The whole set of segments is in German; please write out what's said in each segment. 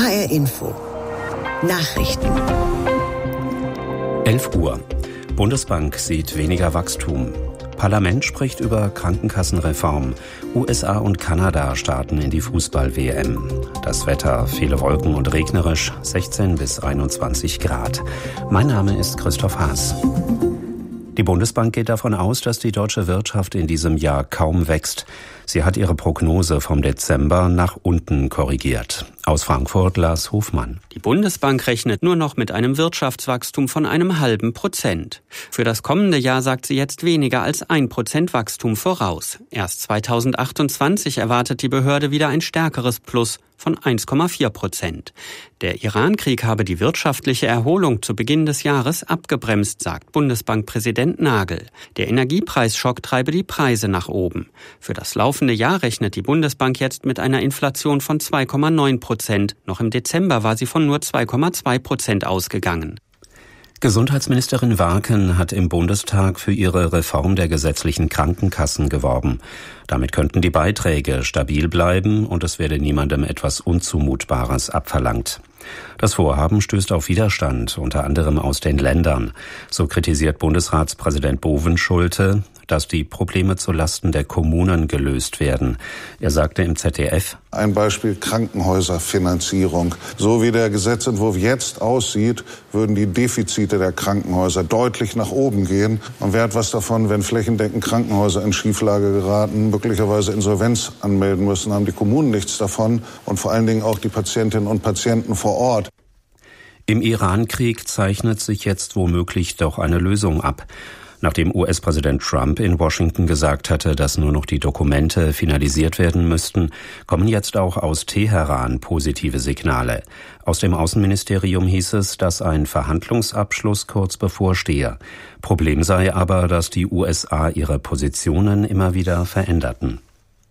HR Info. Nachrichten. 11 Uhr. Bundesbank sieht weniger Wachstum. Parlament spricht über Krankenkassenreform. USA und Kanada starten in die Fußball-WM. Das Wetter, viele Wolken und regnerisch, 16 bis 21 Grad. Mein Name ist Christoph Haas. Die Bundesbank geht davon aus, dass die deutsche Wirtschaft in diesem Jahr kaum wächst. Sie hat ihre Prognose vom Dezember nach unten korrigiert. Aus Frankfurt Lars Hofmann. Die Bundesbank rechnet nur noch mit einem Wirtschaftswachstum von 0,5%. Für das kommende Jahr sagt sie jetzt weniger als 1% Wachstum voraus. Erst 2028 erwartet die Behörde wieder ein stärkeres Plus von 1,4%. Der Iran-Krieg habe die wirtschaftliche Erholung zu Beginn des Jahres abgebremst, sagt Bundesbankpräsident Nagel. Der Energiepreisschock treibe die Preise nach oben. Für das laufende Jahr rechnet die Bundesbank jetzt mit einer Inflation von 2,9%. Noch im Dezember war sie von nur 2,2% ausgegangen. Gesundheitsministerin Warken hat im Bundestag für ihre Reform der gesetzlichen Krankenkassen geworben. Damit könnten die Beiträge stabil bleiben und es werde niemandem etwas Unzumutbares abverlangt. Das Vorhaben stößt auf Widerstand, unter anderem aus den Ländern. So kritisiert Bundesratspräsident Bovenschulte, dass die Probleme zulasten der Kommunen gelöst werden. Er sagte im ZDF: Ein Beispiel Krankenhäuserfinanzierung. So wie der Gesetzentwurf jetzt aussieht, würden die Defizite der Krankenhäuser deutlich nach oben gehen. Und wer hat was davon, wenn flächendeckend Krankenhäuser in Schieflage geraten, möglicherweise Insolvenz anmelden müssen, haben die Kommunen nichts davon und vor allen Dingen auch die Patientinnen und Patienten vor Ort. Im Iran-Krieg zeichnet sich jetzt womöglich doch eine Lösung ab. Nachdem US-Präsident Trump in Washington gesagt hatte, dass nur noch die Dokumente finalisiert werden müssten, kommen jetzt auch aus Teheran positive Signale. Aus dem Außenministerium hieß es, dass ein Verhandlungsabschluss kurz bevorstehe. Problem sei aber, dass die USA ihre Positionen immer wieder veränderten.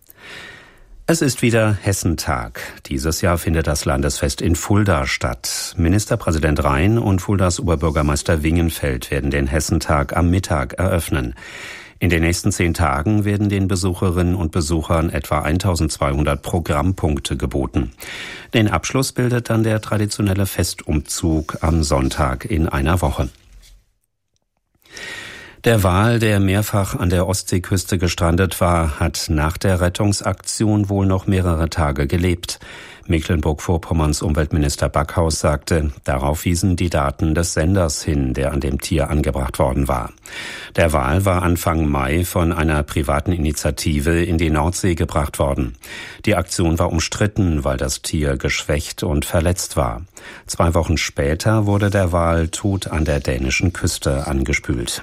Es ist wieder Hessentag. Dieses Jahr findet das Landesfest in Fulda statt. Ministerpräsident Rhein und Fuldas Oberbürgermeister Wingenfeld werden den Hessentag am Mittag eröffnen. In den nächsten 10 Tagen werden den Besucherinnen und Besuchern etwa 1200 Programmpunkte geboten. Den Abschluss bildet dann der traditionelle Festumzug am Sonntag in einer Woche. Der Wal, der mehrfach an der Ostseeküste gestrandet war, hat nach der Rettungsaktion wohl noch mehrere Tage gelebt. Mecklenburg-Vorpommerns Umweltminister Backhaus sagte, darauf wiesen die Daten des Senders hin, der an dem Tier angebracht worden war. Der Wal war Anfang Mai von einer privaten Initiative in die Nordsee gebracht worden. Die Aktion war umstritten, weil das Tier geschwächt und verletzt war. 2 Wochen später wurde der Wal tot an der dänischen Küste angespült.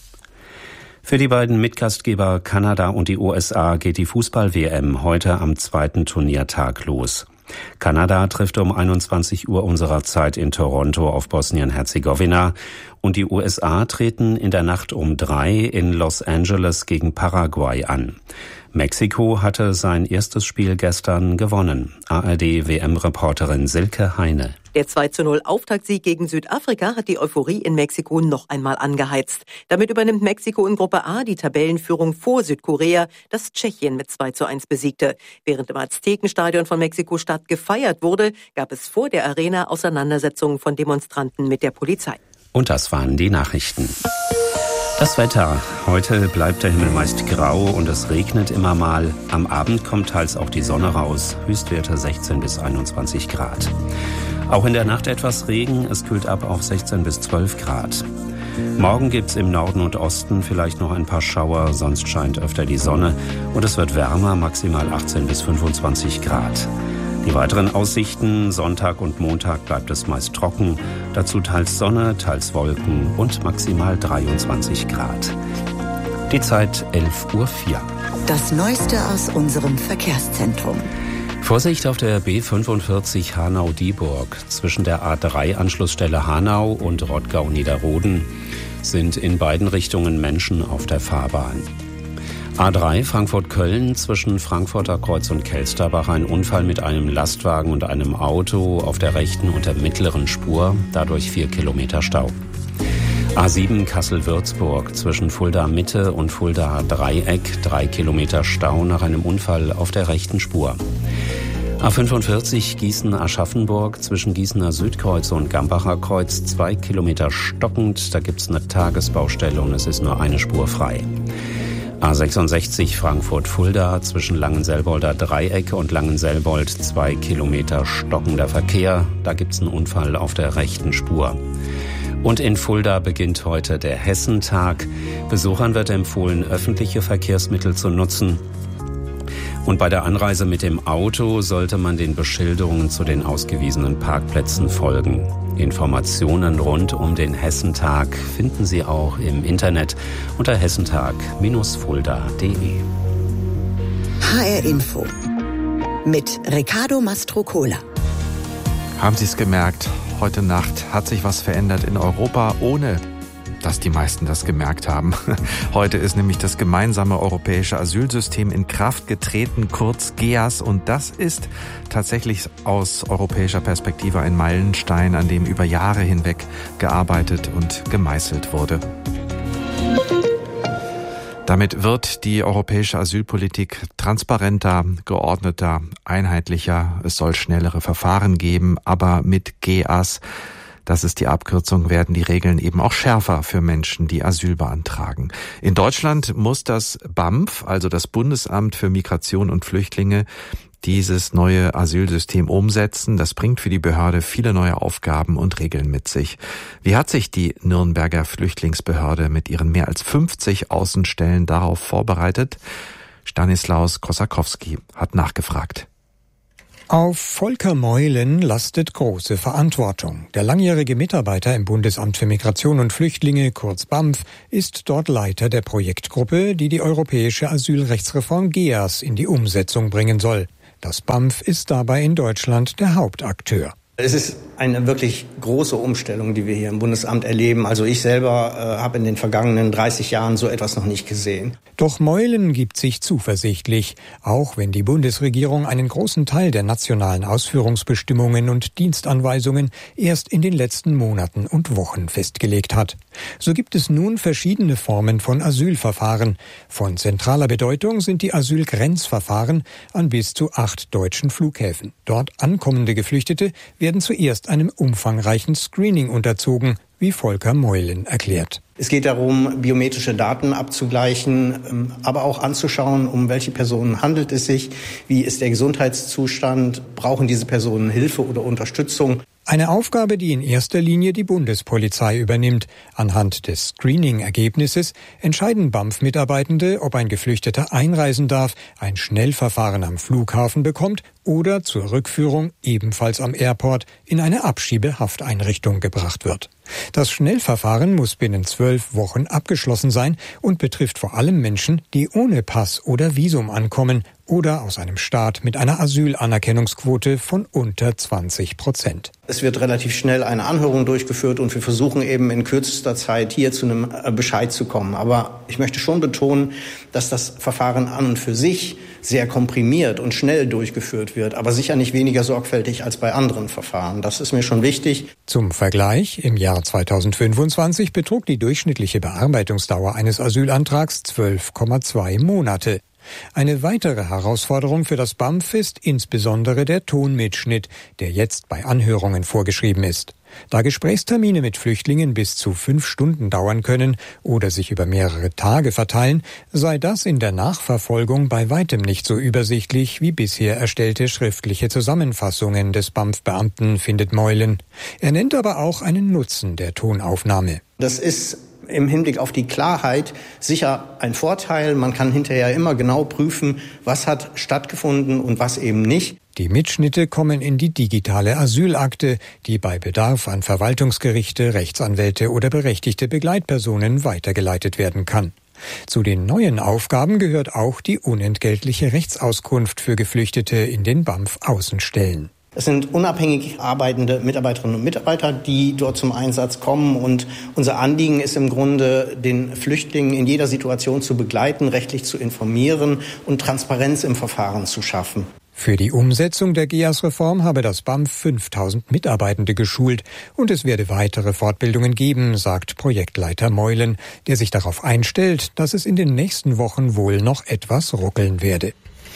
Für die beiden Mitgastgeber Kanada und die USA geht die Fußball-WM heute am 2. Turniertag los. Kanada trifft um 21 Uhr unserer Zeit in Toronto auf Bosnien-Herzegowina und die USA treten in der Nacht um 3 in Los Angeles gegen Paraguay an. Mexiko hatte sein erstes Spiel gestern gewonnen. ARD-WM-Reporterin Silke Heine. Der 2:0 Auftaktsieg gegen Südafrika hat die Euphorie in Mexiko noch einmal angeheizt. Damit übernimmt Mexiko in Gruppe A die Tabellenführung vor Südkorea, das Tschechien mit 2:1 besiegte. Während im Aztekenstadion von Mexiko-Stadt gefeiert wurde, gab es vor der Arena Auseinandersetzungen von Demonstranten mit der Polizei. Und das waren die Nachrichten. Das Wetter. Heute bleibt der Himmel meist grau und es regnet immer mal. Am Abend kommt teils auch die Sonne raus. Höchstwerte 16 bis 21 Grad. Auch in der Nacht etwas Regen. Es kühlt ab auf 16 bis 12 Grad. Morgen gibt's im Norden und Osten vielleicht noch ein paar Schauer. Sonst scheint öfter die Sonne. Und es wird wärmer, maximal 18 bis 25 Grad. Die weiteren Aussichten: Sonntag und Montag bleibt es meist trocken, dazu teils Sonne, teils Wolken und maximal 23 Grad. Die Zeit 11:04 Uhr. Das Neueste aus unserem Verkehrszentrum. Vorsicht auf der B45 Hanau-Dieburg. Zwischen der A3-Anschlussstelle Hanau und Rottgau-Niederroden sind in beiden Richtungen Menschen auf der Fahrbahn. A3 Frankfurt-Köln, zwischen Frankfurter Kreuz und Kelsterbach ein Unfall mit einem Lastwagen und einem Auto auf der rechten und der mittleren Spur, dadurch 4 Kilometer Stau. A7 Kassel-Würzburg, zwischen Fulda Mitte und Fulda Dreieck 3 Kilometer Stau nach einem Unfall auf der rechten Spur. A45 Gießen-Aschaffenburg zwischen Gießener Südkreuz und Gambacher Kreuz 2 Kilometer stockend. Da gibt's eine Tagesbaustelle und es ist nur eine Spur frei. A66 Frankfurt-Fulda zwischen Langenselbolder Dreieck und Langenselbold 2 Kilometer stockender Verkehr. Da gibt's einen Unfall auf der rechten Spur. Und in Fulda beginnt heute der Hessentag. Besuchern wird empfohlen, öffentliche Verkehrsmittel zu nutzen. Und bei der Anreise mit dem Auto sollte man den Beschilderungen zu den ausgewiesenen Parkplätzen folgen. Informationen rund um den Hessentag finden Sie auch im Internet unter hessentag-fulda.de. HR Info mit Riccardo Mastrocola. Haben Sie es gemerkt? Heute Nacht hat sich was verändert in Europa, ohne dass die meisten das gemerkt haben. Heute ist nämlich das gemeinsame europäische Asylsystem in Kraft getreten, kurz GEAS. Und das ist tatsächlich aus europäischer Perspektive ein Meilenstein, an dem über Jahre hinweg gearbeitet und gemeißelt wurde. Damit wird die europäische Asylpolitik transparenter, geordneter, einheitlicher. Es soll schnellere Verfahren geben, aber mit GEAS, das ist die Abkürzung, werden die Regeln eben auch schärfer für Menschen, die Asyl beantragen. In Deutschland muss das BAMF, also das Bundesamt für Migration und Flüchtlinge, dieses neue Asylsystem umsetzen. Das bringt für die Behörde viele neue Aufgaben und Regeln mit sich. Wie hat sich die Nürnberger Flüchtlingsbehörde mit ihren mehr als 50 Außenstellen darauf vorbereitet? Stanislaus Kosakowski hat nachgefragt. Auf Volker Meulen lastet große Verantwortung. Der langjährige Mitarbeiter im Bundesamt für Migration und Flüchtlinge, kurz BAMF, ist dort Leiter der Projektgruppe, die die europäische Asylrechtsreform GEAS in die Umsetzung bringen soll. Das BAMF ist dabei in Deutschland der Hauptakteur. Es ist eine wirklich große Umstellung, die wir hier im Bundesamt erleben. Also ich selber habe in den vergangenen 30 Jahren so etwas noch nicht gesehen. Doch Meulen gibt sich zuversichtlich, auch wenn die Bundesregierung einen großen Teil der nationalen Ausführungsbestimmungen und Dienstanweisungen erst in den letzten Monaten und Wochen festgelegt hat. So gibt es nun verschiedene Formen von Asylverfahren. Von zentraler Bedeutung sind die Asylgrenzverfahren an bis zu 8 deutschen Flughäfen. Dort ankommende Geflüchtete werden zuerst einem umfangreichen Screening unterzogen, wie Volker Meulen erklärt. Es geht darum, biometrische Daten abzugleichen, aber auch anzuschauen, um welche Personen handelt es sich, wie ist der Gesundheitszustand, brauchen diese Personen Hilfe oder Unterstützung. Eine Aufgabe, die in erster Linie die Bundespolizei übernimmt. Anhand des Screening-Ergebnisses entscheiden BAMF-Mitarbeitende, ob ein Geflüchteter einreisen darf, ein Schnellverfahren am Flughafen bekommt oder zur Rückführung ebenfalls am Airport in eine Abschiebehafteinrichtung gebracht wird. Das Schnellverfahren muss binnen 12 Wochen abgeschlossen sein und betrifft vor allem Menschen, die ohne Pass oder Visum ankommen oder aus einem Staat mit einer Asylanerkennungsquote von unter 20%. Es wird relativ schnell eine Anhörung durchgeführt und wir versuchen eben in kürzester Zeit hier zu einem Bescheid zu kommen. Aber ich möchte schon betonen, dass das Verfahren an und für sich sehr komprimiert und schnell durchgeführt wird, aber sicher nicht weniger sorgfältig als bei anderen Verfahren. Das ist mir schon wichtig. Zum Vergleich, im Jahr 2025 betrug die durchschnittliche Bearbeitungsdauer eines Asylantrags 12,2 Monate. Eine weitere Herausforderung für das BAMF ist insbesondere der Tonmitschnitt, der jetzt bei Anhörungen vorgeschrieben ist. Da Gesprächstermine mit Flüchtlingen bis zu 5 Stunden dauern können oder sich über mehrere Tage verteilen, sei das in der Nachverfolgung bei weitem nicht so übersichtlich wie bisher erstellte schriftliche Zusammenfassungen des BAMF-Beamten, findet Meulen. Er nennt aber auch einen Nutzen der Tonaufnahme. Das ist im Hinblick auf die Klarheit sicher ein Vorteil. Man kann hinterher immer genau prüfen, was hat stattgefunden und was eben nicht. Die Mitschnitte kommen in die digitale Asylakte, die bei Bedarf an Verwaltungsgerichte, Rechtsanwälte oder berechtigte Begleitpersonen weitergeleitet werden kann. Zu den neuen Aufgaben gehört auch die unentgeltliche Rechtsauskunft für Geflüchtete in den BAMF-Außenstellen. Es sind unabhängig arbeitende Mitarbeiterinnen und Mitarbeiter, die dort zum Einsatz kommen. Und unser Anliegen ist im Grunde, den Flüchtlingen in jeder Situation zu begleiten, rechtlich zu informieren und Transparenz im Verfahren zu schaffen. Für die Umsetzung der GEAS-Reform habe das BAMF 5000 Mitarbeitende geschult und es werde weitere Fortbildungen geben, sagt Projektleiter Meulen, der sich darauf einstellt, dass es in den nächsten Wochen wohl noch etwas ruckeln werde.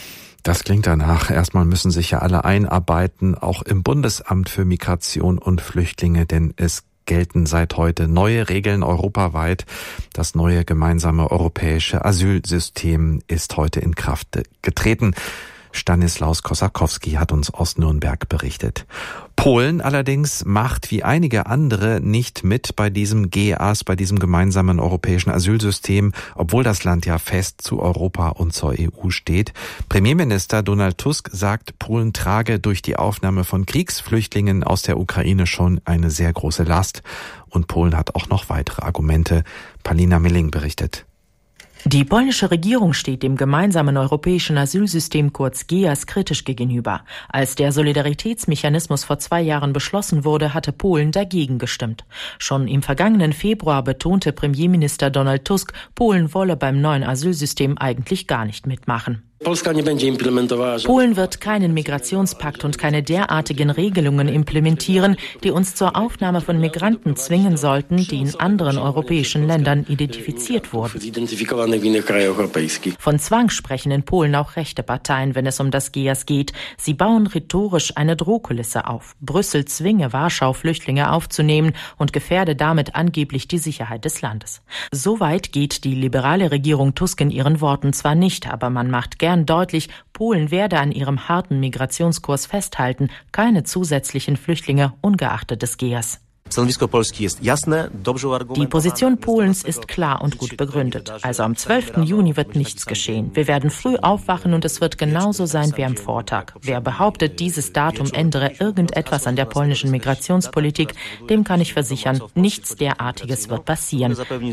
Das klingt danach. Erstmal müssen sich ja alle einarbeiten, auch im Bundesamt für Migration und Flüchtlinge, denn es gelten seit heute neue Regeln europaweit. Das neue gemeinsame europäische Asylsystem ist heute in Kraft getreten. Stanislaus Kosakowski hat uns aus Nürnberg berichtet. Polen allerdings macht wie einige andere nicht mit bei diesem GEAS, bei diesem gemeinsamen europäischen Asylsystem, obwohl das Land ja fest zu Europa und zur EU steht. Premierminister Donald Tusk sagt, Polen trage durch die Aufnahme von Kriegsflüchtlingen aus der Ukraine schon eine sehr große Last. Und Polen hat auch noch weitere Argumente. Palina Milling berichtet. Die polnische Regierung steht dem gemeinsamen europäischen Asylsystem kurz GEAS kritisch gegenüber. Als der Solidaritätsmechanismus vor 2 Jahren beschlossen wurde, hatte Polen dagegen gestimmt. Schon im vergangenen Februar betonte Premierminister Donald Tusk, Polen wolle beim neuen Asylsystem eigentlich gar nicht mitmachen. Polen wird keinen Migrationspakt und keine derartigen Regelungen implementieren, die uns zur Aufnahme von Migranten zwingen sollten, die in anderen europäischen Ländern identifiziert wurden. Von Zwang sprechen in Polen auch rechte Parteien, wenn es um das GEAS geht. Sie bauen rhetorisch eine Drohkulisse auf. Brüssel zwinge Warschau, Flüchtlinge aufzunehmen und gefährde damit angeblich die Sicherheit des Landes. Soweit geht die liberale Regierung Tusk in ihren Worten zwar nicht, aber man macht gern deutlich, Polen werde an ihrem harten Migrationskurs festhalten, keine zusätzlichen Flüchtlinge ungeachtet des GEAS. Die Position Polens ist klar und gut begründet. Also am 12. Juni wird nichts geschehen. Wir werden früh aufwachen und es wird genauso sein wie am Vortag. Wer behauptet, dieses Datum ändere irgendetwas an der polnischen Migrationspolitik, dem kann ich versichern, nichts derartiges wird passieren,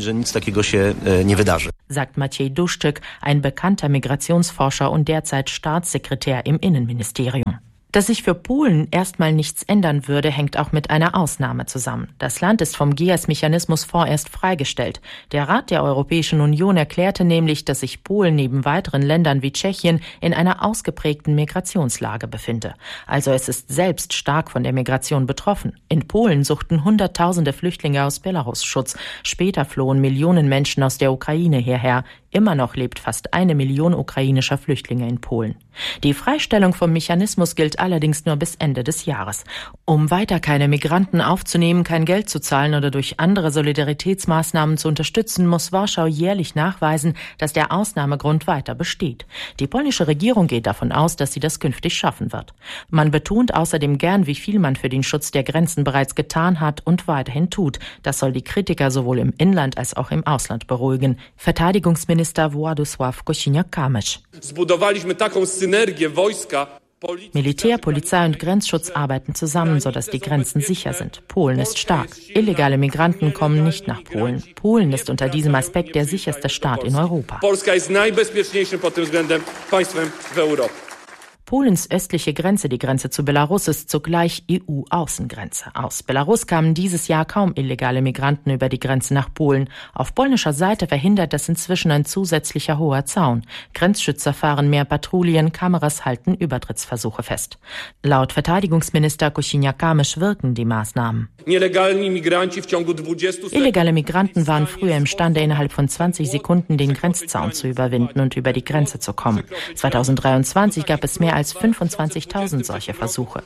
sagt Maciej Duszczyk, ein bekannter Migrationsforscher und derzeit Staatssekretär im Innenministerium. Dass sich für Polen erstmal nichts ändern würde, hängt auch mit einer Ausnahme zusammen. Das Land ist vom GEAS-Mechanismus vorerst freigestellt. Der Rat der Europäischen Union erklärte nämlich, dass sich Polen neben weiteren Ländern wie Tschechien in einer ausgeprägten Migrationslage befinde. Also es ist selbst stark von der Migration betroffen. In Polen suchten Hunderttausende Flüchtlinge aus Belarus Schutz. Später flohen Millionen Menschen aus der Ukraine hierher. Immer noch lebt fast 1 Million ukrainischer Flüchtlinge in Polen. Die Freistellung vom Mechanismus gilt allerdings nur bis Ende des Jahres. Um weiter keine Migranten aufzunehmen, kein Geld zu zahlen oder durch andere Solidaritätsmaßnahmen zu unterstützen, muss Warschau jährlich nachweisen, dass der Ausnahmegrund weiter besteht. Die polnische Regierung geht davon aus, dass sie das künftig schaffen wird. Man betont außerdem gern, wie viel man für den Schutz der Grenzen bereits getan hat und weiterhin tut. Das soll die Kritiker sowohl im Inland als auch im Ausland beruhigen. Verteidigungsminister Władysław Kosiniak-Kamysz. Militär, Polizei und Grenzschutz arbeiten zusammen, sodass die Grenzen sicher sind. Polen ist stark. Illegale Migranten kommen nicht nach Polen. Polen ist unter diesem Aspekt der sicherste Staat in Europa. Polens östliche Grenze, die Grenze zu Belarus, ist zugleich EU-Außengrenze. Aus Belarus kamen dieses Jahr kaum illegale Migranten über die Grenze nach Polen. Auf polnischer Seite verhindert das inzwischen ein zusätzlicher hoher Zaun. Grenzschützer fahren mehr Patrouillen, Kameras halten Übertrittsversuche fest. Laut Verteidigungsminister Kosiniak-Kamysz wirken die Maßnahmen. Illegale Migranten waren früher imstande, innerhalb von 20 Sekunden den Grenzzaun zu überwinden und über die Grenze zu kommen. 2023 gab es mehr als 25.000 solche Versuche.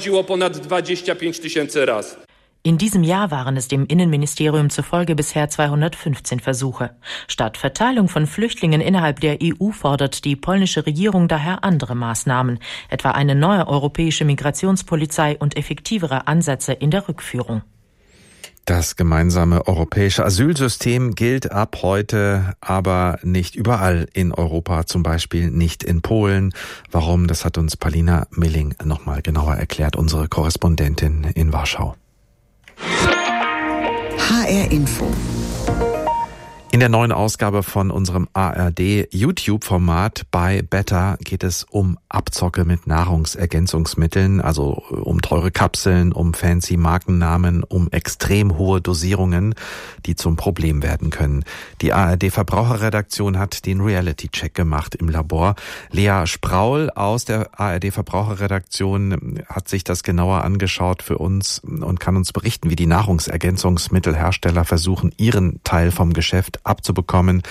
In diesem Jahr waren es dem Innenministerium zufolge bisher 215 Versuche. Statt Verteilung von Flüchtlingen innerhalb der EU fordert die polnische Regierung daher andere Maßnahmen, etwa eine neue europäische Migrationspolizei und effektivere Ansätze in der Rückführung. Das gemeinsame europäische Asylsystem gilt ab heute aber nicht überall in Europa, zum Beispiel nicht in Polen. Warum, das hat uns Palina Milling nochmal genauer erklärt, unsere Korrespondentin in Warschau. HR Info. In der neuen Ausgabe von unserem ARD-YouTube-Format bei Better geht es um Abzocke mit Nahrungsergänzungsmitteln, also um teure Kapseln, um fancy Markennamen, um extrem hohe Dosierungen, die zum Problem werden können. Die ARD-Verbraucherredaktion hat den Reality-Check gemacht im Labor. Lea Spraul aus der ARD-Verbraucherredaktion hat sich das genauer angeschaut für uns und kann uns berichten, wie die Nahrungsergänzungsmittelhersteller versuchen, ihren Teil vom Geschäft abzubekommen.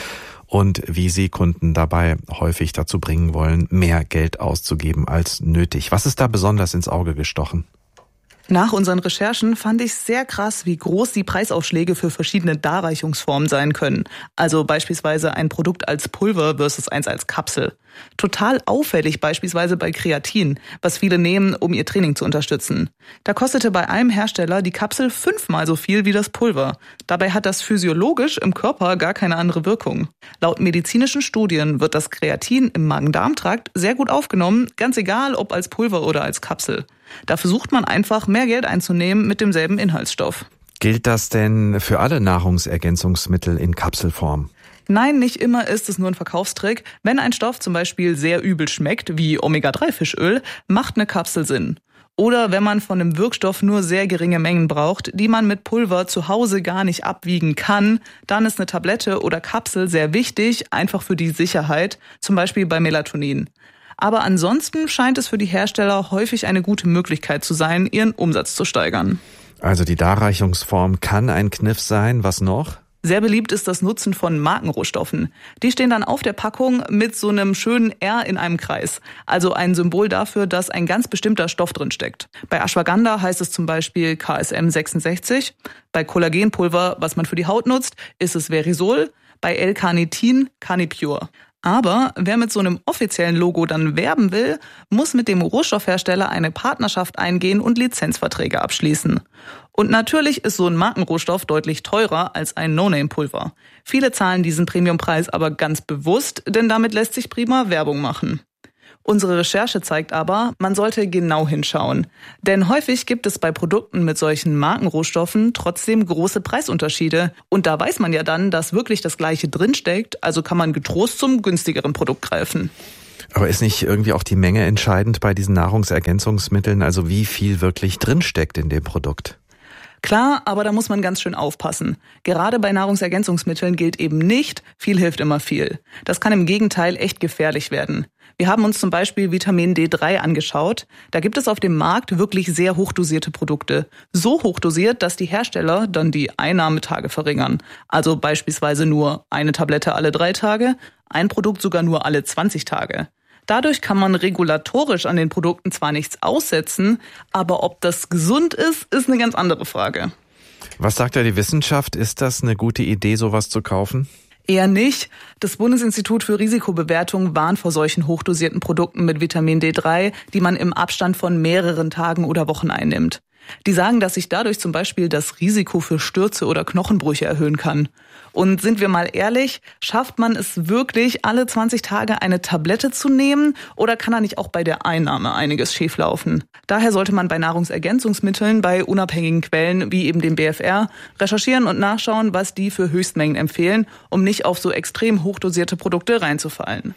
und wie sie Kunden dabei häufig dazu bringen wollen, mehr Geld auszugeben als nötig. Was ist da besonders ins Auge gestochen? Nach unseren Recherchen fand ich sehr krass, wie groß die Preisaufschläge für verschiedene Darreichungsformen sein können. Also beispielsweise ein Produkt als Pulver versus eins als Kapsel. Total auffällig beispielsweise bei Kreatin, was viele nehmen, um ihr Training zu unterstützen. Da kostete bei einem Hersteller die Kapsel 5-mal so viel wie das Pulver. Dabei hat das physiologisch im Körper gar keine andere Wirkung. Laut medizinischen Studien wird das Kreatin im Magen-Darm-Trakt sehr gut aufgenommen, ganz egal ob als Pulver oder als Kapsel. Da versucht man einfach, mehr Geld einzunehmen mit demselben Inhaltsstoff. Gilt das denn für alle Nahrungsergänzungsmittel in Kapselform? Nein, nicht immer ist es nur ein Verkaufstrick. Wenn ein Stoff zum Beispiel sehr übel schmeckt, wie Omega-3-Fischöl, macht eine Kapsel Sinn. Oder wenn man von einem Wirkstoff nur sehr geringe Mengen braucht, die man mit Pulver zu Hause gar nicht abwiegen kann, dann ist eine Tablette oder Kapsel sehr wichtig, einfach für die Sicherheit, zum Beispiel bei Melatonin. Aber ansonsten scheint es für die Hersteller häufig eine gute Möglichkeit zu sein, ihren Umsatz zu steigern. Also die Darreichungsform kann ein Kniff sein. Was noch? Sehr beliebt ist das Nutzen von Markenrohstoffen. Die stehen dann auf der Packung mit so einem schönen R in einem Kreis. Also ein Symbol dafür, dass ein ganz bestimmter Stoff drin steckt. Bei Ashwagandha heißt es zum Beispiel KSM 66. Bei Kollagenpulver, was man für die Haut nutzt, ist es Verisol. Bei L-Carnitin Carnipure. Aber wer mit so einem offiziellen Logo dann werben will, muss mit dem Rohstoffhersteller eine Partnerschaft eingehen und Lizenzverträge abschließen. Und natürlich ist so ein Markenrohstoff deutlich teurer als ein No-Name-Pulver. Viele zahlen diesen Premiumpreis aber ganz bewusst, denn damit lässt sich prima Werbung machen. Unsere Recherche zeigt aber, man sollte genau hinschauen. Denn häufig gibt es bei Produkten mit solchen Markenrohstoffen trotzdem große Preisunterschiede. Und da weiß man ja dann, dass wirklich das Gleiche drinsteckt, also kann man getrost zum günstigeren Produkt greifen. Aber ist nicht irgendwie auch die Menge entscheidend bei diesen Nahrungsergänzungsmitteln, also wie viel wirklich drinsteckt in dem Produkt? Klar, aber da muss man ganz schön aufpassen. Gerade bei Nahrungsergänzungsmitteln gilt eben nicht, viel hilft immer viel. Das kann im Gegenteil echt gefährlich werden. Wir haben uns zum Beispiel Vitamin D3 angeschaut. Da gibt es auf dem Markt wirklich sehr hochdosierte Produkte. So hochdosiert, dass die Hersteller dann die Einnahmetage verringern. Also beispielsweise nur eine Tablette alle 3 Tage, ein Produkt sogar nur alle 20 Tage. Dadurch kann man regulatorisch an den Produkten zwar nichts aussetzen, aber ob das gesund ist eine ganz andere Frage. Was sagt da die Wissenschaft? Ist das eine gute Idee, sowas zu kaufen? Eher nicht. Das Bundesinstitut für Risikobewertung warnt vor solchen hochdosierten Produkten mit Vitamin D3, die man im Abstand von mehreren Tagen oder Wochen einnimmt. Die sagen, dass sich dadurch zum Beispiel das Risiko für Stürze oder Knochenbrüche erhöhen kann. Und sind wir mal ehrlich, schafft man es wirklich, alle 20 Tage eine Tablette zu nehmen oder kann da nicht auch bei der Einnahme einiges schieflaufen? Daher sollte man bei Nahrungsergänzungsmitteln bei unabhängigen Quellen wie eben dem BfR recherchieren und nachschauen, was die für Höchstmengen empfehlen, um nicht auf so extrem hochdosierte Produkte reinzufallen.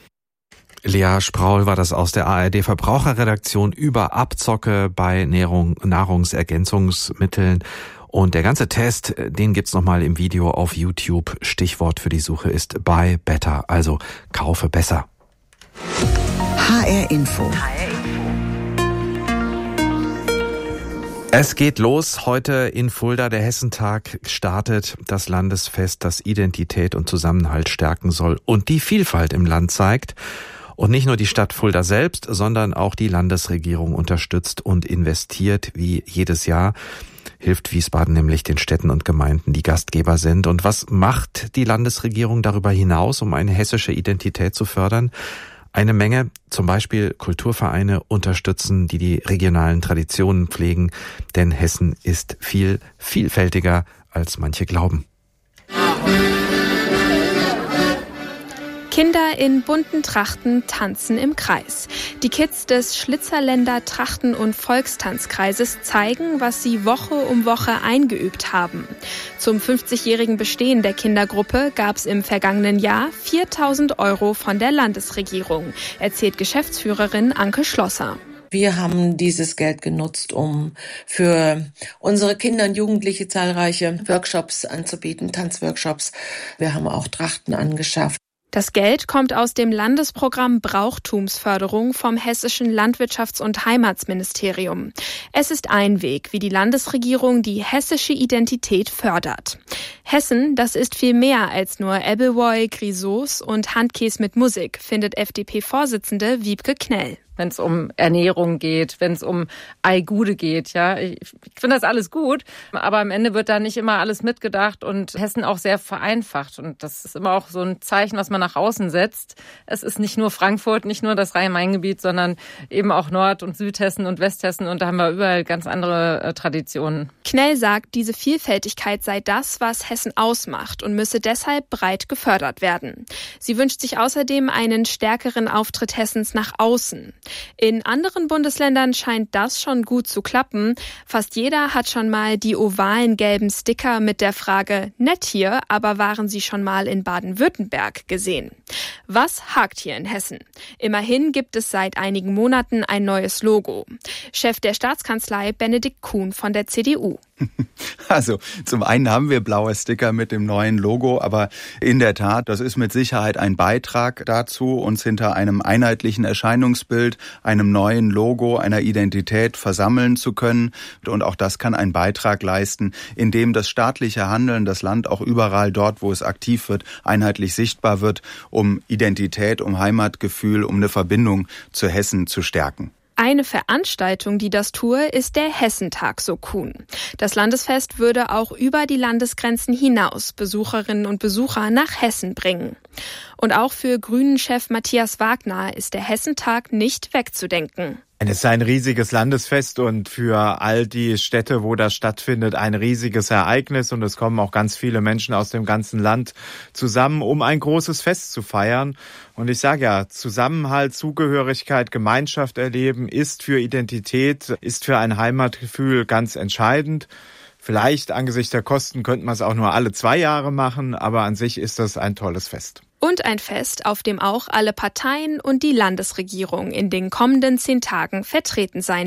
Lea Spraul war das aus der ARD-Verbraucherredaktion über Abzocke bei Nahrungsergänzungsmitteln. Und der ganze Test, den gibt's nochmal im Video auf YouTube. Stichwort für die Suche ist Buy Better, also kaufe besser. HR Info. Es geht los. Heute in Fulda, der Hessentag, startet das Landesfest, das Identität und Zusammenhalt stärken soll und die Vielfalt im Land zeigt. Und nicht nur die Stadt Fulda selbst, sondern auch die Landesregierung unterstützt und investiert wie jedes Jahr. Hilft Wiesbaden nämlich den Städten und Gemeinden, die Gastgeber sind. Und was macht die Landesregierung darüber hinaus, um eine hessische Identität zu fördern? Eine Menge, zum Beispiel Kulturvereine unterstützen, die die regionalen Traditionen pflegen. Denn Hessen ist viel vielfältiger, als manche glauben. Kinder in bunten Trachten tanzen im Kreis. Die Kids des Schlitzerländer Trachten- und Volkstanzkreises zeigen, was sie Woche um Woche eingeübt haben. Zum 50-jährigen Bestehen der Kindergruppe gab es im vergangenen Jahr 4.000 € von der Landesregierung, erzählt Geschäftsführerin Anke Schlosser. Wir haben dieses Geld genutzt, um für unsere Kinder und Jugendliche zahlreiche Workshops anzubieten, Tanzworkshops. Wir haben auch Trachten angeschafft. Das Geld kommt aus dem Landesprogramm Brauchtumsförderung vom Hessischen Landwirtschafts- und Heimatsministerium. Es ist ein Weg, wie die Landesregierung die hessische Identität fördert. Hessen, das ist viel mehr als nur Appleboy, Grisauce und Handkäse mit Musik, findet FDP-Vorsitzende Wiebke Knell. Wenn es um Ernährung geht, wenn es um Eigude geht, ja. Ich finde das alles gut, aber am Ende wird da nicht immer alles mitgedacht und Hessen auch sehr vereinfacht. Und das ist immer auch so ein Zeichen, was man nach außen setzt. Es ist nicht nur Frankfurt, nicht nur das Rhein-Main-Gebiet, sondern eben auch Nord- und Südhessen und Westhessen. Und da haben wir überall ganz andere Traditionen. Knell sagt, diese Vielfältigkeit sei das, was Hessen ausmacht und müsse deshalb breit gefördert werden. Sie wünscht sich außerdem einen stärkeren Auftritt Hessens nach außen. In anderen Bundesländern scheint das schon gut zu klappen. Fast jeder hat schon mal die ovalen gelben Sticker mit der Frage "Nett hier, aber waren Sie schon mal in Baden-Württemberg" gesehen. Was hakt hier in Hessen? Immerhin gibt es seit einigen Monaten ein neues Logo. Chef der Staatskanzlei Benedikt Kuhn von der CDU. Also zum einen haben wir blaue Sticker mit dem neuen Logo, aber in der Tat, das ist mit Sicherheit ein Beitrag dazu, uns hinter einem einheitlichen Erscheinungsbild, einem neuen Logo, einer Identität versammeln zu können. Und auch das kann einen Beitrag leisten, indem das staatliche Handeln, das Land auch überall dort, wo es aktiv wird, einheitlich sichtbar wird, um Identität, um Heimatgefühl, um eine Verbindung zu Hessen zu stärken. Eine Veranstaltung, die das tue, ist der Hessentag, so Kuhn. Das Landesfest würde auch über die Landesgrenzen hinaus Besucherinnen und Besucher nach Hessen bringen. Und auch für Grünen-Chef Matthias Wagner ist der Hessentag nicht wegzudenken. Es ist ein riesiges Landesfest und für all die Städte, wo das stattfindet, ein riesiges Ereignis. Und es kommen auch ganz viele Menschen aus dem ganzen Land zusammen, um ein großes Fest zu feiern. Und ich sage ja, Zusammenhalt, Zugehörigkeit, Gemeinschaft erleben ist für Identität, ist für ein Heimatgefühl ganz entscheidend. Vielleicht angesichts der Kosten könnte man es auch nur alle 2 Jahre machen, aber an sich ist das ein tolles Fest. Und ein Fest, auf dem auch alle Parteien und die Landesregierung in den kommenden 10 Tagen vertreten sein